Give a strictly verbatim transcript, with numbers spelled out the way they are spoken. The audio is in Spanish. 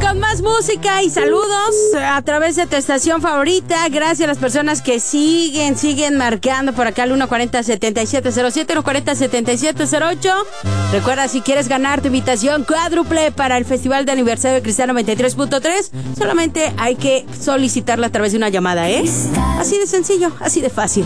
con más música y saludos a través de tu estación favorita. Gracias a las personas que siguen, siguen marcando por acá al uno cuarenta, setenta y siete cero siete, uno cuarenta, setenta y siete cero ocho. Recuerda, si quieres ganar tu invitación cuádruple para el Festival de Aniversario de Cristal noventa y tres punto tres, solamente hay que solicitarla a través de una llamada, ¿eh? Así de sencillo, así de fácil.